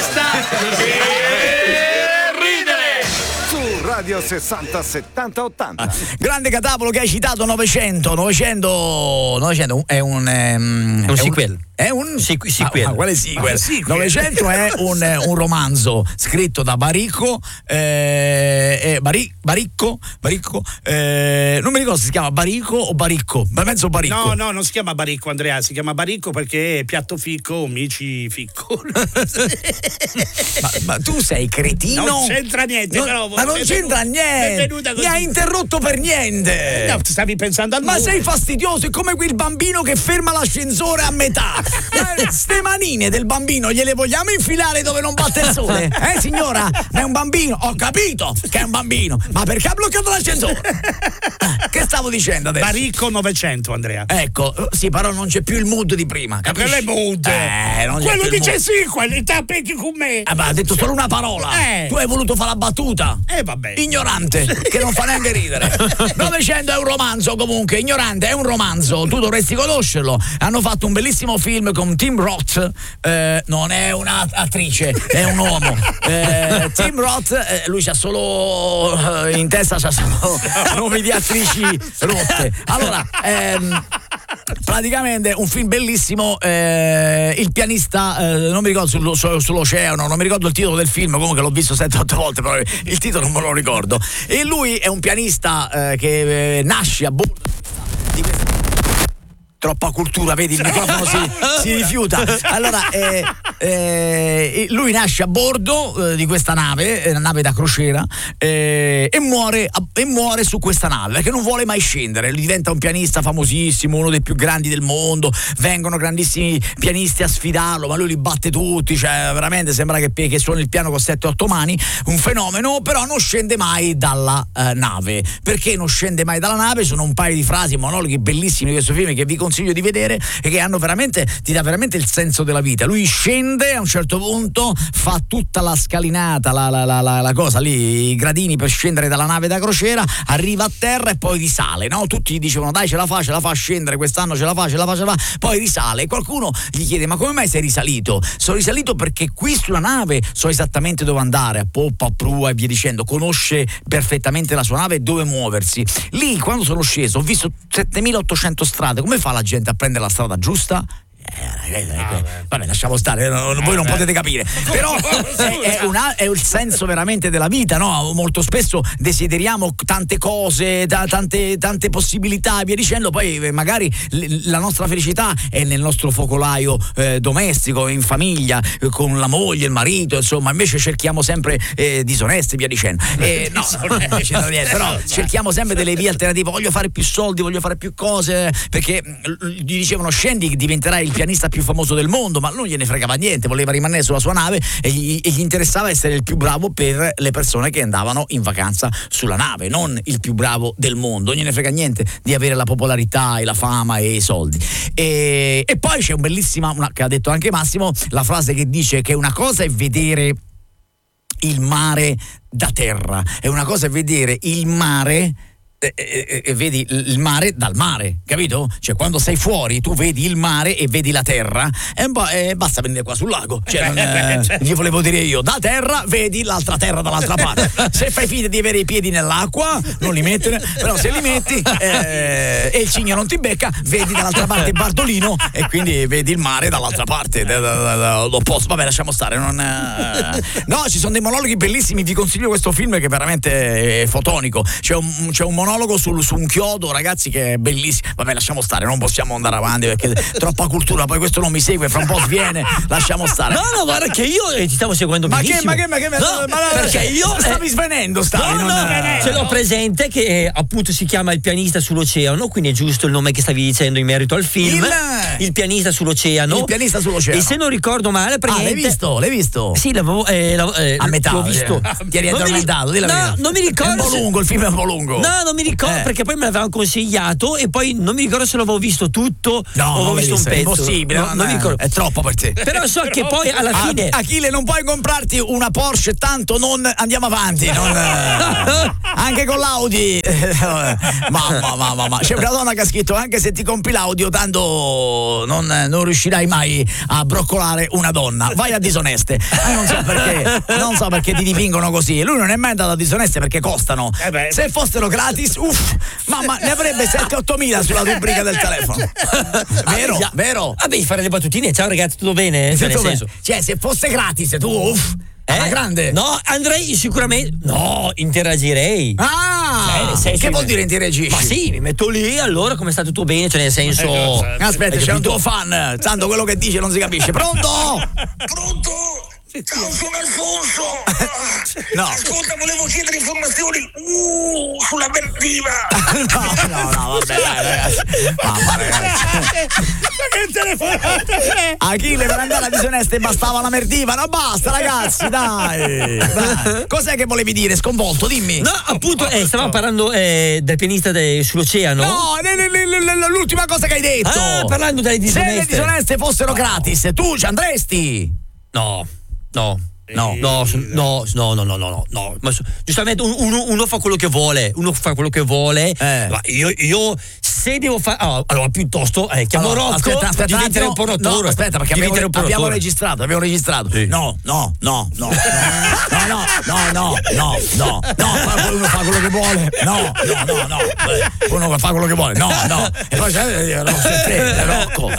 basta Su Radio 60 70 80. Grande Catapolo che hai citato. 900 è un sequel. È un sequel. Quale sequel? 900 è un romanzo scritto da Baricco. Baricco. Non mi ricordo se si chiama Baricco o Baricco. Ma penso Baricco. No, non si chiama Baricco, Andrea. Si chiama Baricco perché è piatto ficco, amici ficco. ma tu sei cretino? Non c'entra niente, però. Ma non c'entra niente. Mi hai interrotto per niente. No, stavi pensando al Ma sei fastidioso, è come quel bambino che ferma l'ascensore a metà. Ste manine del bambino gliele vogliamo infilare dove non batte il sole? Signora? È un bambino. Ho capito che è un bambino, ma perché ha bloccato l'ascensore? Che stavo dicendo adesso? Baricco 900, Andrea. Ecco, sì, però non c'è più il mood di prima. Quello è mood. Quello dice sì, quelli tappecchi con me. Ma ha detto solo una parola. Tu hai voluto fare la battuta. Vabbè. Ignorante, che non fa neanche ridere. 900 è un romanzo, comunque. Ignorante, è un romanzo. Tu dovresti conoscerlo. Hanno fatto un bellissimo film con Tim Roth. Non è un'attrice, è un uomo. Tim Roth, lui c'ha solo in testa c'ha solo nomi di attrici rotte. Allora, praticamente un film bellissimo. Il pianista, non mi ricordo sull'oceano, non mi ricordo il titolo del film, comunque l'ho visto 7-8 volte, però il titolo non me lo ricordo. E lui è un pianista che nasce a bordo di questa. Troppa cultura, vedi, il microfono si rifiuta. Allora, lui nasce a bordo di questa nave, una nave da crociera, e muore su questa nave perché non vuole mai scendere. Diventa un pianista famosissimo, uno dei più grandi del mondo. Vengono grandissimi pianisti a sfidarlo, ma lui li batte tutti. Cioè, veramente sembra che suoni il piano con 7-8 mani. Un fenomeno, però non scende mai dalla nave. Perché non scende mai dalla nave? Sono un paio di frasi, monologhi bellissimi di questo film che vi consiglio di vedere e che ti dà veramente il senso della vita. Lui scende a un certo punto, fa tutta la scalinata, la cosa lì, i gradini per scendere dalla nave da crociera, arriva a terra e poi risale, no? Tutti gli dicevano dai, ce la fa scendere quest'anno, ce la fa, poi risale e qualcuno gli chiede ma come mai sei risalito? Sono risalito perché qui sulla nave so esattamente dove andare, a poppa, a prua e via dicendo, conosce perfettamente la sua nave e dove muoversi. Lì quando sono sceso ho visto 7800 strade, come fa la gente a prendere la strada giusta? Vabbè, lasciamo stare, voi non potete capire, però è il senso veramente della vita, no? Molto spesso desideriamo tante cose, tante possibilità e via dicendo, poi magari la nostra felicità è nel nostro focolaio domestico, in famiglia, con la moglie, il marito, insomma, invece cerchiamo sempre disonesti e via dicendo. Però cerchiamo sempre delle vie alternative. Voglio fare più soldi, voglio fare più cose, perché gli dicevano scendi, diventerai il pianista più famoso del mondo, ma non gliene fregava niente, voleva rimanere sulla sua nave e gli interessava essere il più bravo per le persone che andavano in vacanza sulla nave, non il più bravo del mondo. Non gliene frega niente di avere la popolarità e la fama e i soldi. E poi c'è un bellissima, che ha detto anche Massimo, la frase che dice che una cosa è vedere il mare da terra, e una cosa è vedere il mare vedi il mare dal mare, capito? Cioè quando sei fuori tu vedi il mare e vedi la terra e basta venire qua sul lago, cioè, gli volevo dire io, da terra vedi l'altra terra dall'altra parte. Se fai finta di avere i piedi nell'acqua non li mettere, però se li metti e il cigno non ti becca, vedi dall'altra parte il Bardolino e quindi vedi il mare dall'altra parte, l'opposto. Vabbè, lasciamo stare, no, ci sono dei monologhi bellissimi, vi consiglio questo film che è veramente fotonico. C'è un monologo su un chiodo, ragazzi, che è bellissimo. Vabbè, lasciamo stare, non possiamo andare avanti perché troppa cultura, poi questo non mi segue, fra un po' sviene, lasciamo stare. No, guarda che io ti stavo seguendo benissimo. Perché io stavi svenendo, ce l'ho presente che appunto si chiama Il pianista sull'oceano, quindi è giusto il nome che stavi dicendo in merito al film. Il pianista sull'oceano. Il pianista sull'oceano. E se non ricordo male, l'hai visto? Sì, a metà. L'ho visto. Ti eri addormentato, non mi ricordo. È un po' lungo, il film è un po' lungo. No, non mi ricordo perché poi me l'avevano consigliato e poi non mi ricordo se l'avevo visto tutto o avevo visto un pezzo. È impossibile, non mi ricordo. È troppo per te. Però so che poi alla fine Achille, non puoi comprarti una Porsche, tanto non andiamo avanti, anche con l'Audi. Mamma. C'è una donna che ha scritto: anche se ti compri l'audio, tanto non riuscirai mai a broccolare una donna. Vai a disoneste. Non so perché ti dipingono così. Lui non è mai andato a disoneste perché costano. Se fossero gratis, mamma, ne avrebbe 7-8 mila sulla rubrica del telefono. Vero? Vabbè, fare le battutine. Ciao ragazzi, tutto bene? Cioè, nel senso. Cioè, se fosse gratis, tu alla grande. No, andrei sicuramente. No, interagirei. Che vuol dire interagisci? Ma sì, mi metto lì, allora come sta tutto bene? Cioè, nel senso. Aspetta, c'è un tuo fan. Tanto quello che dice non si capisce. Pronto? Ciao, sono Alfonso. No. Ascolta, volevo chiedere informazioni sulla Merdiva. No, vabbè, dai, ragazzi. Mamma, ragazzi. Che telefonata! Achille, per andare a disoneste bastava la Merdiva. No, basta, ragazzi, dai. Cos'è che volevi dire? Sconvolto, dimmi. No, appunto, stavamo parlando del pianista sull'oceano. No, l'ultima cosa che hai detto. Parlando delle disoneste. Se le disoneste fossero gratis, tu ci andresti? No. Ma giustamente uno fa quello che vuole. Ma io se devo fare. Allora, piuttosto chiamo Rocco. Aspetta, diventare un pornotore. No, aspetta, perché abbiamo registrato. Sì. No. Uno fa quello che vuole. No. Uno fa quello che vuole. No. E poi Rocco.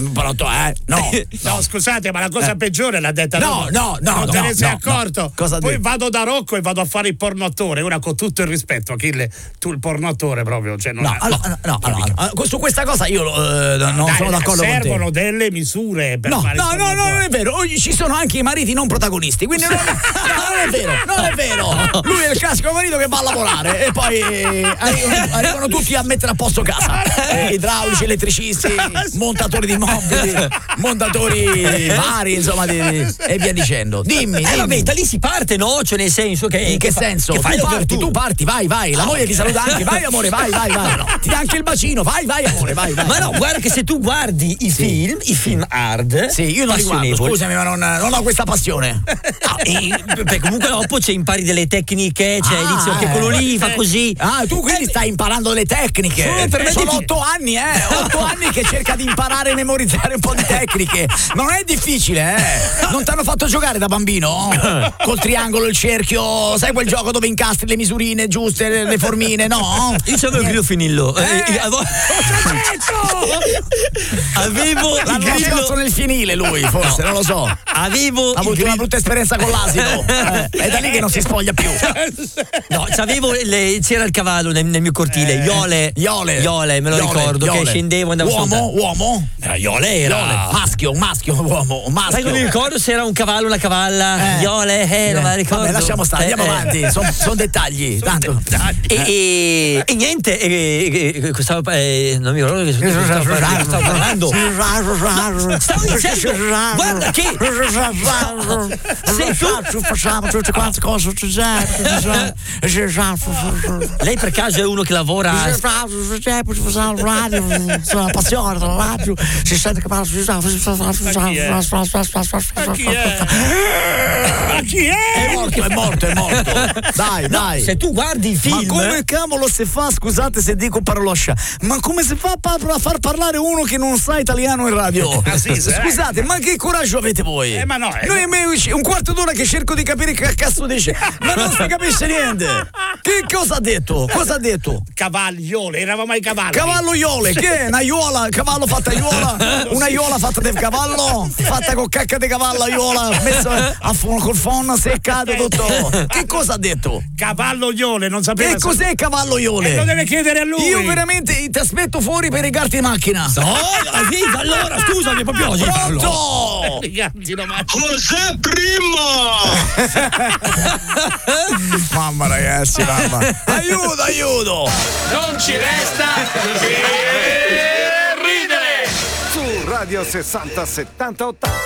No, scusate, ma la cosa peggiore l'ha detta No. Non te ne sei accorto? Cosa poi dici? vado da Rocco e vado a fare il porno attore. Ora, con tutto il rispetto, Achille, tu il porno attore proprio. Cioè non su questa cosa io non sono d'accordo con te. Servono delle misure per fare il porno attore. Non è vero. Oggi ci sono anche i mariti non protagonisti, quindi non è vero. Lui è il classico marito che va a lavorare e poi arrivano tutti a mettere a posto casa. Idraulici, elettricisti, montatori di mobili, montatori vari, insomma, e via dicendo. Dimmi. Vabbè, da lì si parte, no? Cioè, nel senso che. In che senso? Tu parti, vai. La moglie ti saluta anche, vai amore, vai. Ti dà anche il bacino, vai amore, vai. Ma no, guarda che se tu guardi i film hard. Sì, io non li guardo, scusami, ma non ho questa passione. Comunque dopo impari delle tecniche, dici che quello lì fa così. Tu quindi stai imparando delle tecniche. Sono 8 anni, 8 anni che cerca di imparare e memorizzare un po' di tecniche. Ma non è difficile, Non ti hanno fatto giocare da bambino? Col triangolo, il cerchio, sai quel gioco dove incastri le misurine giuste, le formine, no? Io c'avevo il grillo finillo. Avevo il grillo nel fienile lui, forse, non lo so. Ha avuto una brutta esperienza con l'asino. È da lì che non si spoglia più. No, c'era il cavallo nel mio cortile, Iole, me lo ricordo, che scendevo, andavo uomo? Iole era maschio, uomo, maschio. Sai, non mi ricordo se era un cavallo o una cavalla. Iole, non me la ricordo. Vabbè, lasciamo stare, andiamo avanti. Sono dettagli, tanto. E niente, non mi ricordo che stavo parlando. Stavo dicendo, guarda che se tu facciamo tutte quante cose. Lei per caso è uno che lavora? Sono passione della radio. Si sente che parla. Chi è? È morto. Dai. Se tu guardi i film. Ma come cavolo si fa, scusate se dico paroloscia, ma come si fa a far parlare uno che non sa italiano in radio? Scusate, ma che coraggio avete voi? Ma no. Noi un quarto d'ora che cerco di capire che cazzo dice, ma non si capisce niente. Che cosa ha detto? Cavagliole, eravamo ai cavalli. Cavalloiole, che è? Una iola, cavallo fatta a iola? Una iola fatta del cavallo? Fatta con cacca di cavallo a iola, messa col phon seccato tutto. Che cosa ha detto? Cavalloiole, non sapevo. Che cos'è cavalloiole? Lo deve chiedere a lui. Io veramente ti aspetto fuori per regarti in macchina. No, allora scusami proprio oggi. Pronto? José Primo! Mamma ragazzi, aiuto! Non ci resta che ridere! Su Radio 60 70 80.